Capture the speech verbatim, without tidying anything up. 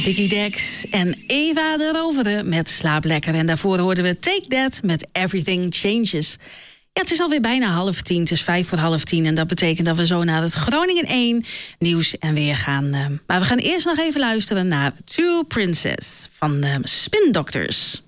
Dickie Dex en Eva de Rovere met Slaap Lekker. En daarvoor hoorden we Take That met Everything Changes. Ja, het is alweer bijna half tien. Het is vijf voor half tien. En dat betekent dat we zo naar het Groningen één nieuws en weer gaan. Maar we gaan eerst nog even luisteren naar Two Princess van uh, Spin Doctors.